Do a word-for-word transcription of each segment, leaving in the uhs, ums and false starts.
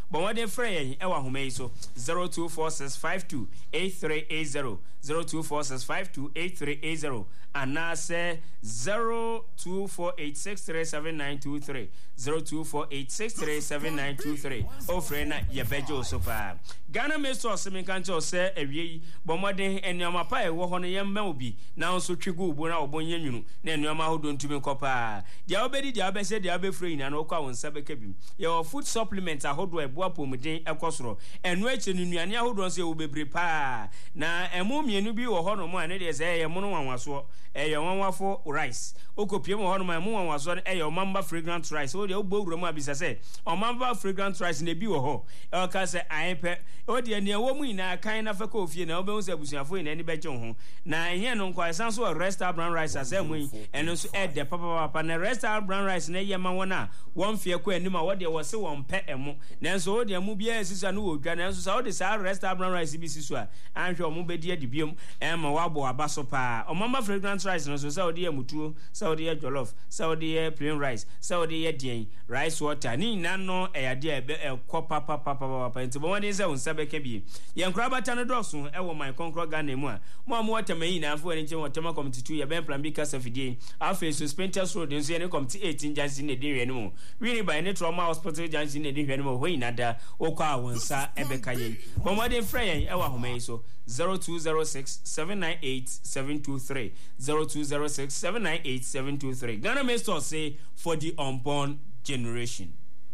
but what they frey e wa homa yi so zero two four six five two eight three eight zero zero two four six five two eight three eight zero and na say zero two four eight six three seven nine two three zero two four eight six three seven nine two three o frey na ye bejo so fa Ghana me so se me kan cho se awie bo modern enioma pa e wo ho no yemma obi na so twegu ubo na obonye nwunu na enioma hodo ntumi kopa dia obedi dia obese dia obefrey na no kwa wonsa beka bim ye food supplement ahodo e boa pomuden ekosoro enu eche nunuane ahodo se wo bebre pa na emu mienu bi wo ho no mo ane de se ye mo no wanwaso e ye wanwafo rice okopie mo ho no ma mo wanwaso e ye omamba fragrant rice o de ogbo wuro mo abisa se omamba fragrant rice na bi wo ho e ka se aipe o de ne wo mu ina kan na fa ka ofie na obehu se abusuafo ina ni beje ho na ehia no kwa san so resta brown rice asem mu eno so e de papa papa na resta brown rice na ye ma wona won fie ko anima wo de wo se won pe emo nanso wo de mu bia sisa no wo dwa nanso sa wo de sa resta brown rice bi siso a anhwe o mu bedi adibiom e ma wa bo abaso pa o mama fragrant rice no so sa wo de mutuo sa wo de jollof sa wo de plain rice sa wo de dien rice water ni na no e ade e ko papa papa papa ntebo won de se won sabeka bi ye nkra bata no doso e wo my konkro Ghana mu a mo mo watamayi na afo ni che watama committee two ye ben plan bi kasa fidie afa so Spenters Road nso ye ne committee eighteen jansi ne de hwene mu wini by ne trauma hospital jansi ne de hwene mu ho inada okwa awonsa ebeka ye mo modern frey e wa homa yi so zero two zero six seven nine eight seven two three zero two zero six seven nine eight seven two three Ghana me store say for the unborn generation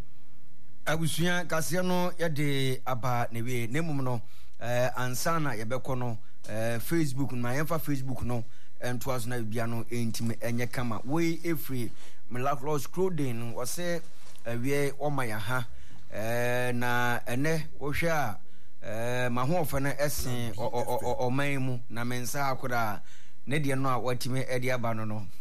abusuya kase no ye de aba ne we ne mum no eh ansana ye beko no eh Facebook no yemfa Facebook no entwas na bia no entime enye kama we every miraculous clothing wo se awie o maya ha eh na ene wo hwe a eh mahofa na esen o man mu na mensa akora ne de no a watime e de aba no no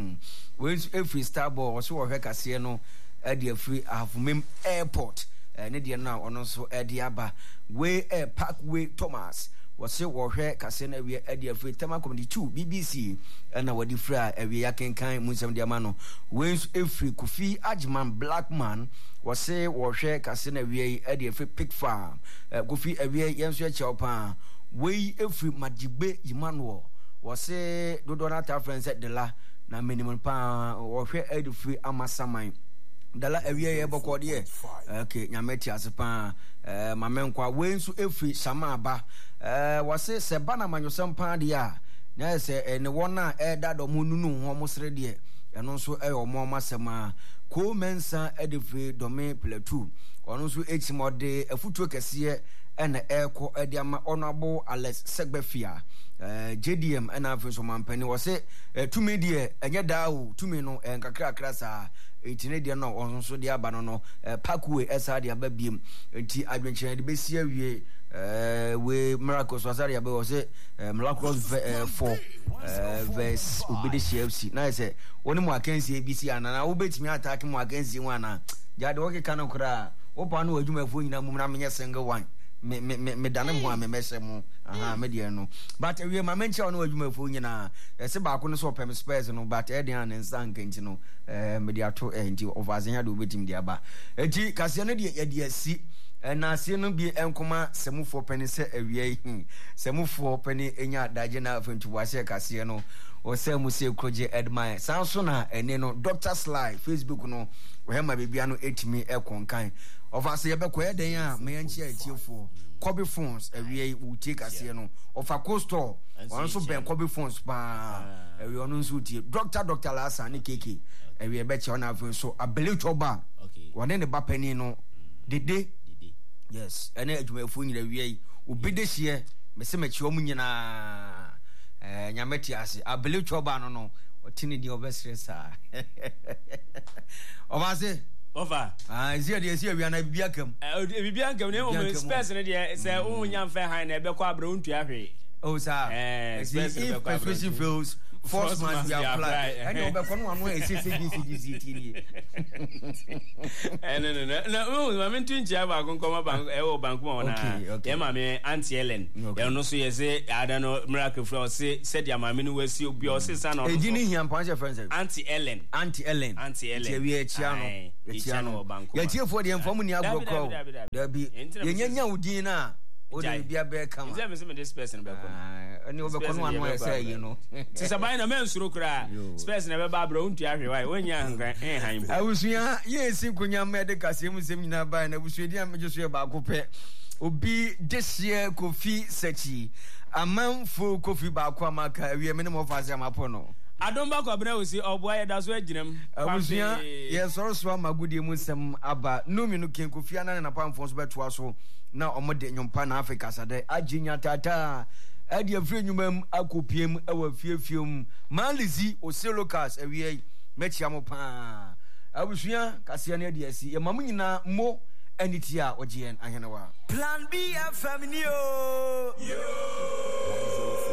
we every starboy wo se wo hwe kase no e de free afumem airport ne de no a ono so e de aba we e parkway Thomas wose wo hwe kase na wie e de free tema comedy two B B C na wadi free a wie yakenkan munsem de ama no we every Kofi Ajman Blackman wose wo hwe kase na wie e de free pig farm Kofi e wie yenso e cheopa we every Majigbe Emmanuel wose dodo na ta friends de la na minimum pa wo hwe e de free amasaman dala ewie ye boko de okay nyameti asepa eh mamenkwa wensu efri samaba eh wase se bana manyosam pa de a na se ene wona e dado mununu ho mosre de eno nso e omo masema ko mensa edefri dome platu ono nso echimode afutuo kese ene eko ediama honorable Alex Segbefia eh J D M ena afenso mampani wase tumi de enye daawo tumi no enkakra krasa etine de no onso so de aba no no parkway esa de aba biem enti adwenche de besi awie eh we miracles wasari aba wase miracles four verse obedisi F C na say woni mo akansi A B C anana wo betimi attack mo akansi wan na jade wo keka no kra wo pa no adwumafo nyina mum na menye single one me me me dane ho a me mese mo aha me de no but we ma menche no adwumafo nyina ese ba ko no so pem space no but e de an nsan kanti no eh me de ato eh nti ovazenya do betim de aba enti kase no de ye de asi na ase no bi enkoma semufo peni se awie hi semufo peni enya daje na afantu wase kase no o se mu se kroje admire sanso na ene no Doctor Sly Facebook no we hema bebia no etimi ekonkan of ase ye be ko eden a me yanchi atiefo Kobe phones awie u take ase no of a coaster onso ben Kobe phones pa awie ono nso tie Doctor Doctor Lasa ne keke awie be che ona afun so abele choba wone ne ba pani no dede yes ene adwumafo nyina wie obi de hie mese machi omu nyina eh nyameti ase abele choba no no otini di obestresa obase over ah isi de isi awia na bibia kam eh bibia kam ne mo space ne de se wo nya mfa han na ebe kwa abra untu ahwe oh sir eh space be kwa abra feels force must be applied and you be kono anu e se se gi gi gi ti eh no no no no ma me tun chia ba kon koma bank e wo bank mo na e ma me Auntie Ellen e no so ye se ada no miracle flow se se dia ma me no wasi obi o se sa no e di ni hiam pan che friends Auntie Ellen Auntie Ellen Auntie Ellen e wi e chia no e chia no bank ya tie fo de mfam ni agro ko da bi ye nyanya udin na o de bia be kama nze me se me this person be ko ni o be kono anu e se yi no ti sabai na men suro kra space na be ba bra untu ahwe wai wonya nkran eh han bo awusua ye si kunya mede kasem sem nyina ba na awusua di am jeso e ba ko pe obi this year Kofi Sechi amanfo Kofi ba ko amaka awie me ne mo fa se amapo no adomba ko abena osi oboa ye da so aginam awusua ye soro so amagudie mu sem aba no mi no ken Kofi ana na pamfo so beto so na omode nyompa na Africa sade aginya tata ade afre nyumam akopiem awa fiefiem malizi osilokas awie mechia mo pa abusua kase na de asi ye mamu nyina mo anitia ogien ahenewa Plan B F M yo